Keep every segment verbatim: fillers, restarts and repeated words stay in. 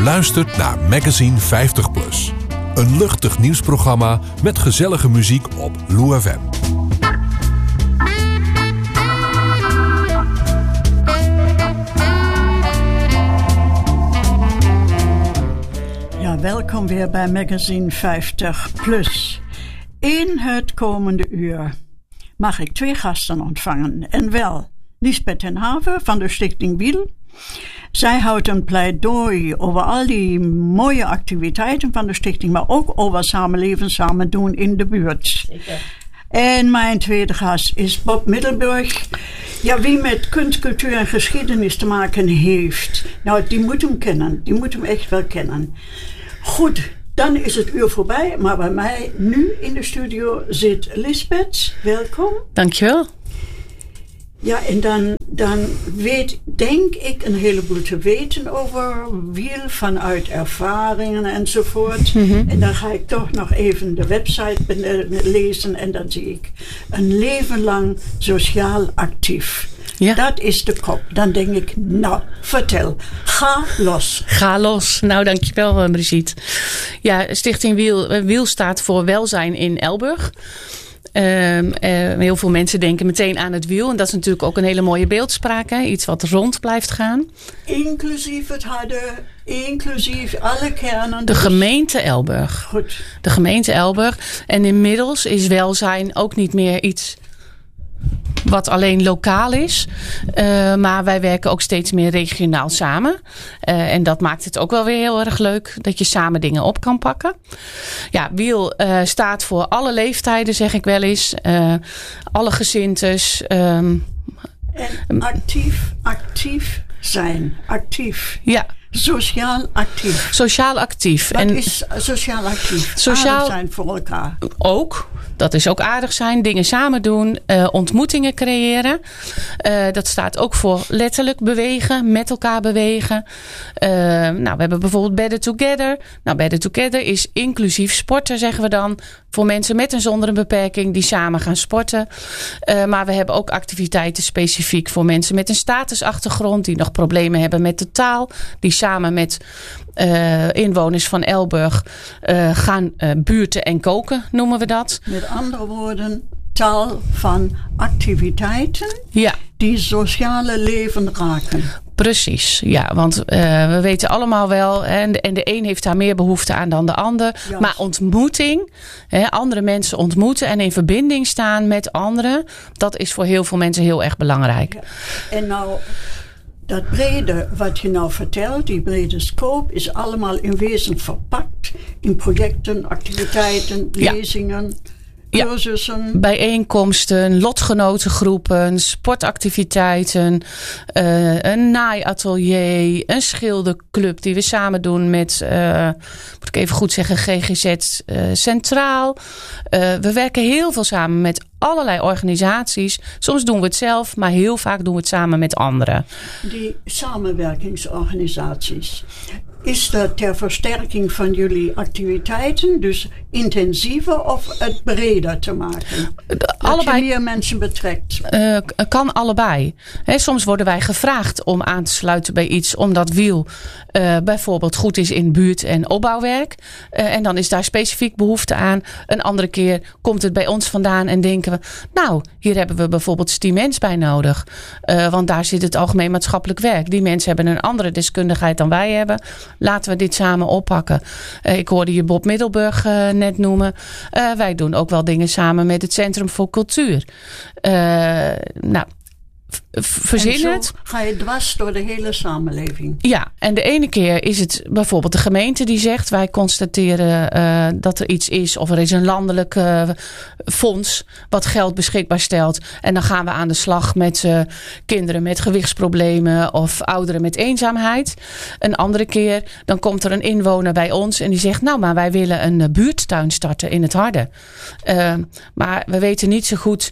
luistert naar Magazine vijftig plus. Een luchtig nieuwsprogramma met gezellige muziek op Lou F M. Ja, welkom weer bij Magazine vijftig plus. In het komende uur mag ik twee gasten ontvangen. En wel Lisbeth ten Haven van de Stichting Wiel. Zij houdt een pleidooi over al die mooie activiteiten van de stichting, maar ook over samenleven, samen doen in de buurt. Zeker. En mijn tweede gast is Bob Middelburg. Ja, wie met kunst, cultuur en geschiedenis te maken heeft, nou, die moet hem kennen. Die moet hem echt wel kennen. Goed, dan is het uur voorbij, maar bij mij nu in de studio zit Lisbeth. Welkom. Dankjewel. Ja, en dan, dan weet, denk ik, een heleboel te weten over wiel vanuit ervaringen enzovoort. Mm-hmm. En dan ga ik toch nog even de website lezen en dan zie ik een leven lang sociaal actief. Ja. Dat is de kop. Dan denk ik, nou, vertel. Ga los. Ga los. Nou, dankjewel, Brigitte. Ja, Stichting Wiel, Wiel staat voor welzijn in Elburg. Uh, uh, heel veel mensen denken meteen aan het wiel. En dat is natuurlijk ook een hele mooie beeldspraak. Hè? Iets wat rond blijft gaan. Inclusief het harde, inclusief alle kernen. De gemeente Elburg. Goed. De gemeente Elburg. En inmiddels is welzijn ook niet meer iets wat alleen lokaal is. Uh, maar wij werken ook steeds meer regionaal samen. Uh, en dat maakt het ook wel weer heel erg leuk. Dat je samen dingen op kan pakken. Ja, Wiel uh, staat voor alle leeftijden, zeg ik wel eens. Uh, alle gezintes. Um, en actief, actief zijn. Actief. Ja. Sociaal actief. Sociaal actief. Wat en is sociaal actief? Sociaal aardig zijn voor elkaar. Ook. Dat is ook aardig zijn. Dingen samen doen. Uh, ontmoetingen creëren. Uh, dat staat ook voor letterlijk bewegen. Met elkaar bewegen. Uh, nou, we hebben bijvoorbeeld Better Together. Nou, Better Together is inclusief sporten, zeggen we dan. Voor mensen met en zonder een beperking die samen gaan sporten. Uh, maar we hebben ook activiteiten specifiek voor mensen met een statusachtergrond. Die nog problemen hebben met de taal. Die samen met uh, inwoners van Elburg uh, gaan uh, buurten en koken, noemen we dat. Met andere woorden, taal van activiteiten ja. die sociale leven raken. Precies, ja, want uh, we weten allemaal wel, hè, en, de, en de een heeft daar meer behoefte aan dan de ander. Yes. Maar ontmoeting, hè, andere mensen ontmoeten en in verbinding staan met anderen, dat is voor heel veel mensen heel erg belangrijk. Ja. En nou, dat brede wat je nou vertelt, die brede scope, is allemaal in wezen verpakt in projecten, activiteiten, lezingen. Ja. Cursussen. Ja, bijeenkomsten, lotgenotengroepen, sportactiviteiten, uh, een naaiatelier, een schilderclub die we samen doen met, uh, moet ik even goed zeggen, G G Z uh, Centraal. Uh, we werken heel veel samen met allerlei organisaties. Soms doen we het zelf, maar heel vaak doen we het samen met anderen. Die samenwerkingsorganisaties. Is dat ter versterking van jullie activiteiten, dus intensiever of het breder te maken? Dat allebei, je meer mensen betrekt? Uh, kan allebei. He, soms worden wij gevraagd om aan te sluiten bij iets omdat Wiel uh, bijvoorbeeld goed is in buurt- en opbouwwerk. Uh, en dan is daar specifiek behoefte aan. Een andere keer komt het bij ons vandaan en denken we, nou, hier hebben we bijvoorbeeld Stiemens bij nodig. Uh, want daar zit het algemeen maatschappelijk werk. Die mensen hebben een andere deskundigheid dan wij hebben. Laten we dit samen oppakken. Uh, ik hoorde je Bob Middelburg uh, net noemen. Uh, wij doen ook wel dingen samen met het Centrum voor Cultuur. Uh, nou, verzin het. Ga je dwars door de hele samenleving. Ja, en de ene keer is het bijvoorbeeld de gemeente die zegt, wij constateren uh, dat er iets is, of er is een landelijk uh, fonds wat geld beschikbaar stelt. En dan gaan we aan de slag met uh, kinderen met gewichtsproblemen of ouderen met eenzaamheid. Een andere keer, dan komt er een inwoner bij ons en die zegt, nou, maar wij willen een uh, buurttuin starten in het Harde. Uh, maar we weten niet zo goed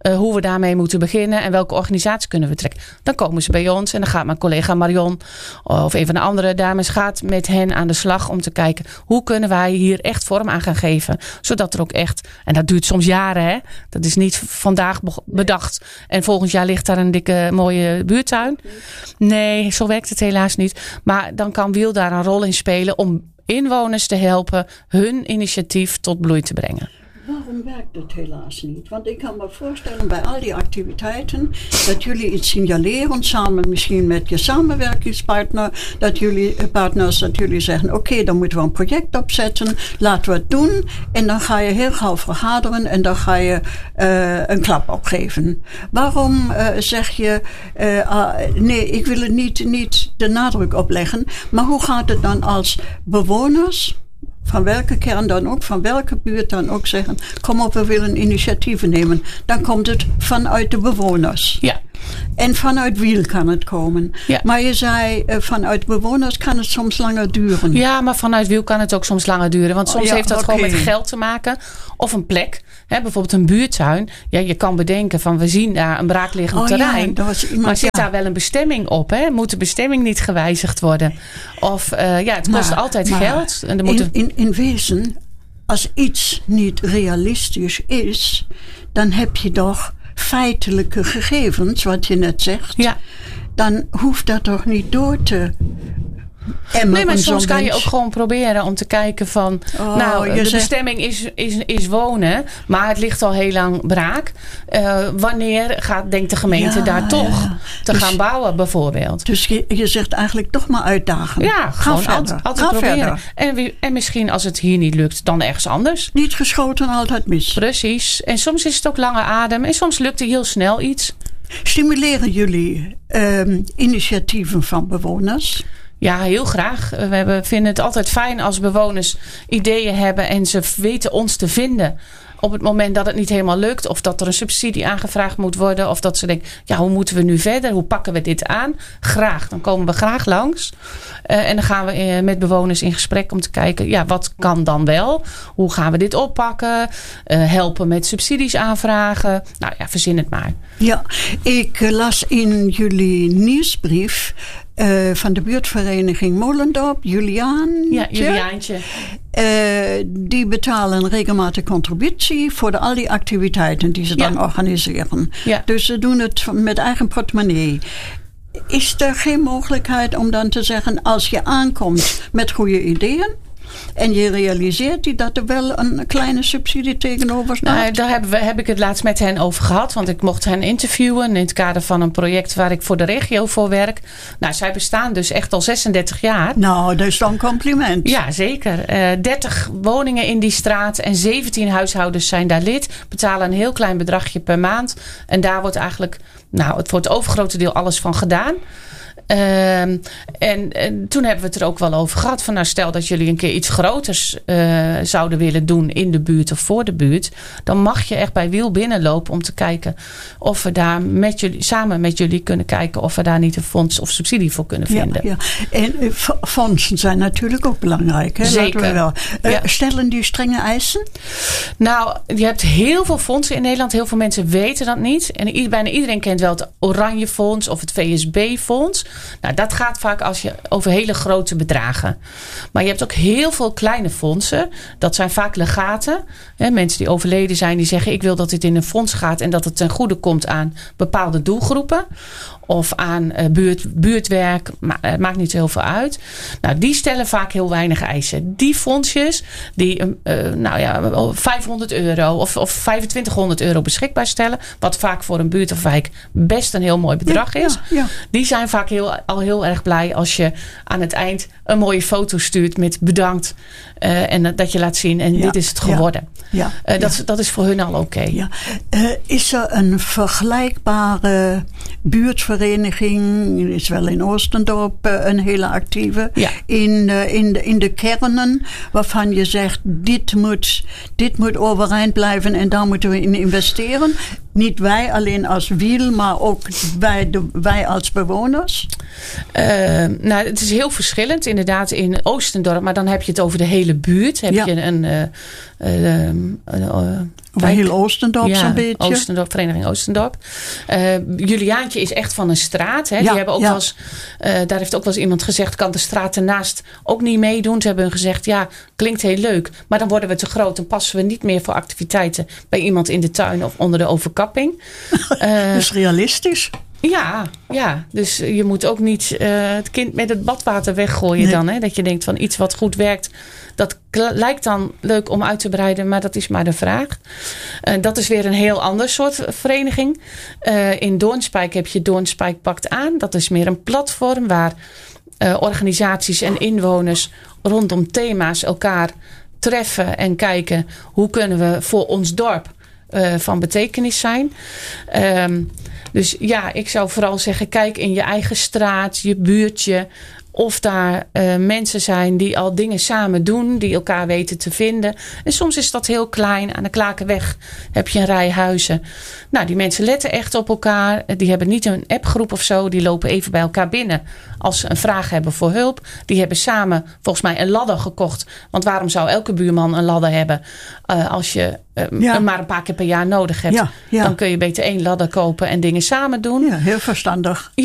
Uh, hoe we daarmee moeten beginnen. En welke organisatie kunnen we trekken. Dan komen ze bij ons. En dan gaat mijn collega Marion. Of een van de andere dames gaat met hen aan de slag. Om te kijken. Hoe kunnen wij hier echt vorm aan gaan geven. Zodat er ook echt. En dat duurt soms jaren. Hè? Dat is niet vandaag bedacht. En volgend jaar ligt daar een dikke mooie buurtuin. Nee, zo werkt het helaas niet. Maar dan kan Wiel daar een rol in spelen. Om inwoners te helpen hun initiatief tot bloei te brengen. Waarom werkt het helaas niet? Want ik kan me voorstellen bij al die activiteiten dat jullie iets signaleren samen misschien met je samenwerkingspartner, dat jullie partners dat jullie zeggen oké, okay, dan moeten we een project opzetten, laten we het doen en dan ga je heel gauw vergaderen en dan ga je uh, een klap opgeven. Waarom uh, zeg je uh, uh, nee, ik wil er niet, niet de nadruk op leggen, maar hoe gaat het dan als bewoners? Van welke kern dan ook, van welke buurt dan ook zeggen, kom op, we willen initiatieven nemen. Dan komt het vanuit de bewoners. Ja. En vanuit Wiel kan het komen. Ja. Maar je zei, uh, vanuit bewoners kan het soms langer duren. Ja, maar vanuit Wiel kan het ook soms langer duren. Want soms oh, ja, heeft dat okay. gewoon met geld te maken. Of een plek. Hè, bijvoorbeeld een buurtuin. Ja, je kan bedenken van we zien daar een braakliggend oh, terrein. Ja, was iemand, maar zit ja. daar wel een bestemming op? Hè? Moet de bestemming niet gewijzigd worden? Of uh, ja, het kost maar, altijd maar geld. En er moeten... in, in, in wezen, als iets niet realistisch is, dan heb je toch feitelijke gegevens, wat je net zegt. Ja. Dan hoeft dat toch niet door te nee, maar soms kan je ook gewoon proberen om te kijken van oh, nou, de zegt... bestemming is, is, is wonen, maar het ligt al heel lang braak. Uh, wanneer gaat, denkt de gemeente ja, daar toch ja. te dus, gaan bouwen bijvoorbeeld? Dus je, je zegt eigenlijk toch maar uitdagen. Ja, Ga gewoon verder. altijd, altijd Ga proberen. En, en misschien als het hier niet lukt, dan ergens anders. Niet geschoten, altijd mis. Precies. En soms is het ook lange adem en soms lukt er heel snel iets. Stimuleren jullie um, initiatieven van bewoners? Ja, heel graag. We hebben, vinden het altijd fijn als bewoners ideeën hebben en ze weten ons te vinden. Op het moment dat het niet helemaal lukt. Of dat er een subsidie aangevraagd moet worden. Of dat ze denken, ja, hoe moeten we nu verder? Hoe pakken we dit aan? Graag. Dan komen we graag langs. Uh, en dan gaan we uh, met bewoners in gesprek om te kijken, ja, wat kan dan wel? Hoe gaan we dit oppakken? Uh, helpen met subsidies aanvragen. Nou ja, verzin het maar. Ja, ik las in jullie nieuwsbrief Uh, van de buurtvereniging Molendorp, Juliaan. Ja, Juliaantje. Uh, die betalen regelmatig contributie voor de, al die activiteiten die ze ja. dan organiseren. Ja. Dus ze doen het met eigen portemonnee. Is er geen mogelijkheid om dan te zeggen, als je aankomt met goede ideeën en je realiseert die dat er wel een kleine subsidie tegenover staat? Nou, daar heb, heb ik het laatst met hen over gehad. Want ik mocht hen interviewen in het kader van een project waar ik voor de regio voor werk. Nou, zij bestaan dus echt al zesendertig jaar. Nou, dat is dan een compliment. Ja, zeker. Uh, dertig woningen in die straat en zeventien huishoudens zijn daar lid. Betalen een heel klein bedragje per maand. En daar wordt eigenlijk, nou, het voor het overgrote deel alles van gedaan. Uh, en, en toen hebben we het er ook wel over gehad. Van nou, stel dat jullie een keer iets groters uh, zouden willen doen in de buurt of voor de buurt. Dan mag je echt bij Wiel binnenlopen om te kijken of we daar met jullie, samen met jullie kunnen kijken of we daar niet een fonds of subsidie voor kunnen vinden. Ja, ja. En uh, fondsen zijn natuurlijk ook belangrijk. Hè? Zeker. We wel. Uh, ja. Stellen die strenge eisen? Nou, je hebt heel veel fondsen in Nederland. Heel veel mensen weten dat niet. En bijna iedereen kent wel het Oranje Fonds of het V S B-fonds. Nou, dat gaat vaak als je over hele grote bedragen. Maar je hebt ook heel veel kleine fondsen. Dat zijn vaak legaten. Hè, mensen die overleden zijn, die zeggen, ik wil dat dit in een fonds gaat en dat het ten goede komt aan bepaalde doelgroepen. Of aan uh, buurt, buurtwerk. Maar het maakt niet zo heel veel uit. Nou, die stellen vaak heel weinig eisen. Die fondsjes die uh, nou ja, vijfhonderd euro of, of vijfentwintighonderd euro beschikbaar stellen. Wat vaak voor een buurt of wijk best een heel mooi bedrag ja, is. Ja, ja. Die zijn vaak heel, al heel erg blij als je aan het eind een mooie foto stuurt met bedankt. Uh, en dat je laat zien en ja, dit is het geworden. Ja, ja, uh, dat, ja. dat is voor hun al oké. Okay. Ja. Uh, is er een vergelijkbare buurtvereniging, is wel in Oostendorp uh, een hele actieve, ja. in, uh, in, de, in de kernen, waarvan je zegt, dit moet, dit moet overeind blijven en daar moeten we in investeren. Niet wij alleen als Wiel, maar ook wij, de, wij als bewoners? Uh, nou, het is heel verschillend. Inderdaad in Oostendorp, maar dan heb je het over de hele buurt. Heb ja. je een, uh, uh, uh, uh, Over heel Oostendorp ja, zo'n beetje. Oostendorp, Vereniging Oostendorp. Uh, Juliaantje is echt van een straat. Hè. Ja, Die hebben ook ja. wel eens, uh, daar heeft ook wel eens iemand gezegd, kan de straat ernaast ook niet meedoen. Ze hebben gezegd, ja, klinkt heel leuk. Maar dan worden we te groot. Dan passen we niet meer voor activiteiten bij iemand in de tuin of onder de overkapping. Uh, dus realistisch. Ja, ja, dus je moet ook niet uh, het kind met het badwater weggooien nee. dan. Hè? Dat je denkt van iets wat goed werkt, dat kl- lijkt dan leuk om uit te breiden, maar dat is maar de vraag. Uh, dat is weer een heel ander soort vereniging. Uh, in Doornspijk heb je Doornspijk Pakt Aan. Dat is meer een platform waar uh, organisaties en inwoners rondom thema's elkaar treffen en kijken hoe kunnen we voor ons dorp uh, van betekenis zijn. Um, Dus ja, ik zou vooral zeggen, kijk in je eigen straat, je buurtje. Of daar uh, mensen zijn die al dingen samen doen, die elkaar weten te vinden. En soms is dat heel klein. Aan de Klakenweg heb je een rij huizen. Nou, die mensen letten echt op elkaar. Die hebben niet een appgroep of zo. Die lopen even bij elkaar binnen als ze een vraag hebben voor hulp. Die hebben samen volgens mij een ladder gekocht. Want waarom zou elke buurman een ladder hebben uh, als je uh, ja. maar een paar keer per jaar nodig hebt? Ja, ja. Dan kun je beter één ladder kopen en dingen samen doen. Ja, heel verstandig. Ja.